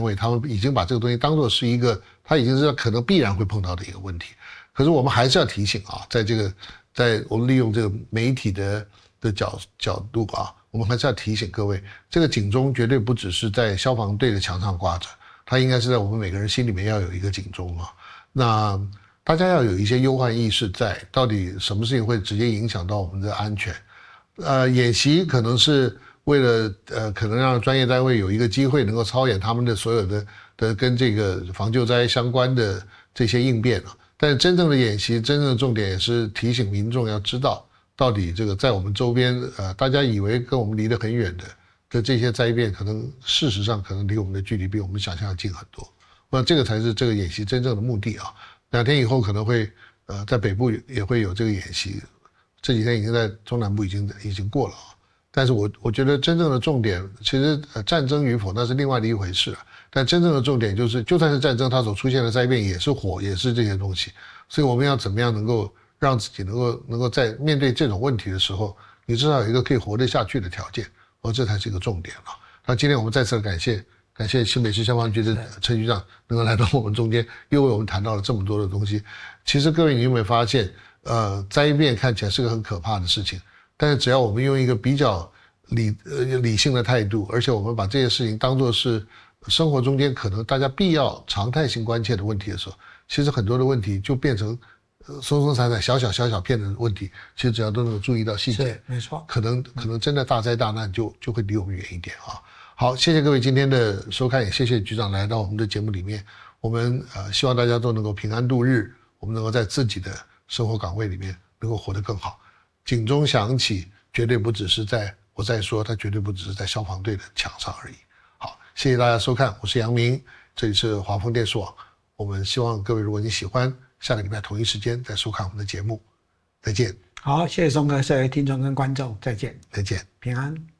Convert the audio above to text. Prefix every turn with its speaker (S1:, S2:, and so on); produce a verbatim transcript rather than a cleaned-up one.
S1: 位，他们已经把这个东西当作是一个，他已经是可能必然会碰到的一个问题。可是我们还是要提醒啊，在这个，在我们利用这个媒体的的角角度啊，我们还是要提醒各位，这个警钟绝对不只是在消防队的墙上挂着，它应该是在我们每个人心里面要有一个警钟啊。那大家要有一些忧患意识在，到底什么事情会直接影响到我们的安全？呃，演习可能是为了呃，可能让专业单位有一个机会能够操演他们的所有的的跟这个防救灾相关的这些应变啊。但是真正的演习，真正的重点也是提醒民众要知道，到底这个在我们周边，呃，大家以为跟我们离得很远的的这些灾变，可能事实上可能离我们的距离比我们想象要近很多。那这个才是这个演习真正的目的啊。两天以后可能会，呃，在北部也会有这个演习，这几天已经在中南部已经已经过了啊。但是我我觉得真正的重点，其实呃战争与否那是另外的一回事啊。但真正的重点就是，就算是战争，它所出现的灾变也是火，也是这些东西。所以我们要怎么样能够让自己能够能够在面对这种问题的时候，你至少有一个可以活得下去的条件，而这才是一个重点啊。那今天我们再次感谢感谢新北市消防局的陈局长能够来到我们中间，又为我们谈到了这么多的东西。其实各位，你有没有发现，呃，灾变看起来是个很可怕的事情，但是只要我们用一个比较理呃理性的态度，而且我们把这些事情当作是生活中间可能大家必要常态性关切的问题的时候，其实很多的问题就变成呃松松散散小小小小片的问题，其实只要都能够注意到细节，
S2: 是没错，
S1: 可能可能真的大灾大难就就会离我们远一点啊。好，谢谢各位今天的收看，也谢谢局长来到我们的节目里面。我们呃希望大家都能够平安度日，我们能够在自己的生活岗位里面能够活得更好。警钟响起，绝对不只是在我在说，它绝对不只是在消防队的墙上而已。好，谢谢大家收看，我是杨明，这里是华丰电视网。我们希望各位，如果你喜欢，下个礼拜同一时间再收看我们的节目。再见。
S2: 好，谢谢松哥，各位听众跟观众，再见，
S1: 再见，
S2: 平安。